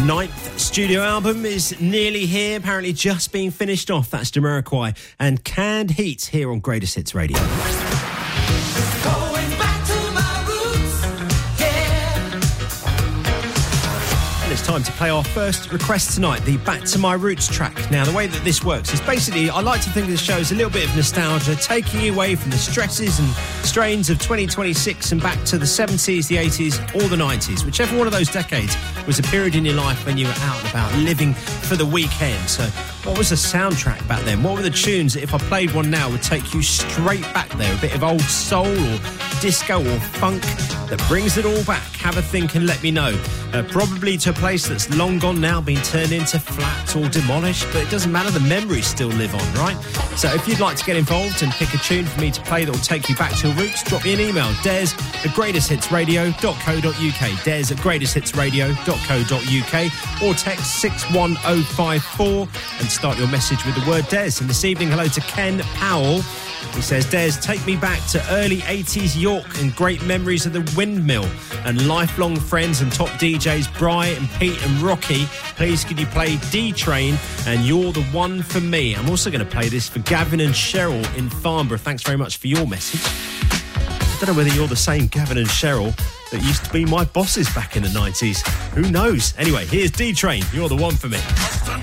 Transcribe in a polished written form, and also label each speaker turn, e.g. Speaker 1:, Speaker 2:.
Speaker 1: ninth studio album is nearly here, apparently just being finished off. That's Jamiroquai and Canned Heat here on Greatest Hits Radio. It's time to play our first request tonight, the Back to My Roots track. Now, the way that this works is basically, I like to think of the show as a little bit of nostalgia, taking you away from the stresses and strains of 2026 and back to the 70s, the 80s, or the 90s. Whichever one of those decades was a period in your life when you were out and about living for the weekend. So what was the soundtrack back then? What were the tunes that if I played one now would take you straight back there? A bit of old soul or disco or funk that brings it all back. Have a think and let me know. Probably to a place that's long gone now, been turned into flats or demolished, but it doesn't matter, the memories still live on, right? So if you'd like to get involved and pick a tune for me to play that will take you back to your roots, drop me an email, des@greatesthitsradio.co.uk, des@greatesthitsradio.co.uk, or text 61054 and start your message with the word Des. And this evening, hello to Ken Powell. He says, Des, take me back to early 80s York and great memories of the Windmill and lifelong friends and top DJs Bri and Pete and Rocky. Please could you play D-Train and You're the One for Me. I'm also going to play this for Gavin and Cheryl in Farnborough. Thanks very much for your message. I don't know whether you're the same Gavin and Cheryl that used to be my bosses back in the 90s. Who knows? Anyway, here's D-Train, You're the One for Me.